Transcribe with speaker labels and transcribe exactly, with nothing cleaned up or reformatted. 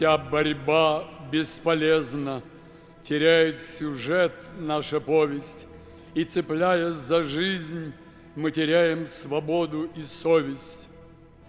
Speaker 1: Вся борьба бесполезна, теряет сюжет наша повесть, и, цепляясь за жизнь, мы теряем свободу и совесть.